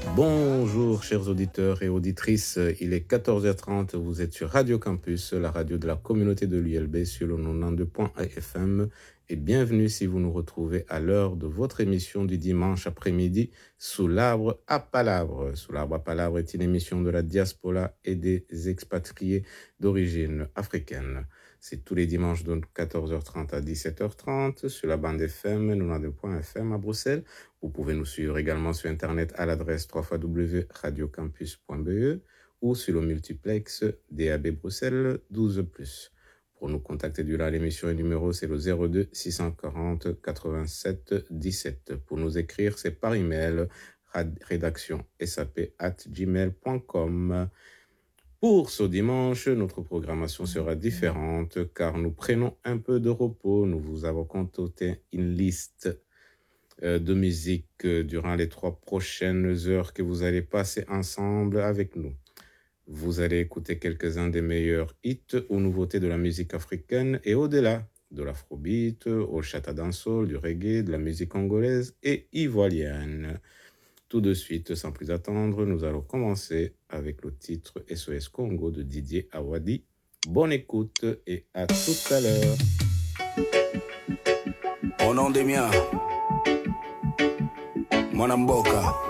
Bonjour chers auditeurs et auditrices, il est 14h30, vous êtes sur Radio Campus, la radio de la communauté de l'ULB sur le 92.1 FM et bienvenue si vous nous retrouvez à l'heure de votre émission du dimanche après-midi Sous l'arbre à Palabre. Sous l'arbre à Palabre est une émission de la diaspora et des expatriés d'origine africaine. C'est tous les dimanches de 14h30 à 17h30 sur la bande FM 92.fm à Bruxelles. Vous pouvez nous suivre également sur Internet à l'adresse www.radiocampus.be ou sur le multiplex DAB Bruxelles 12+. Pour nous contacter durant l'émission, le numéro c'est le 02 640 87 17. Pour nous écrire, c'est par email rédaction sap@gmail.com. Pour ce dimanche, notre programmation sera différente car nous prenons un peu de repos. Nous vous avons concocté une liste de musique durant les 3 prochaines heures que vous allez passer ensemble avec nous. Vous allez écouter quelques-uns des meilleurs hits ou nouveautés de la musique africaine et au-delà, de l'afrobeat, au chata dancehall, du reggae, de la musique congolaise et ivoirienne. Tout de suite, sans plus attendre, nous allons commencer avec le titre SOS Congo de Didier Awadi. Bonne écoute et à tout à l'heure. Au nom des miens, Mwanamboka,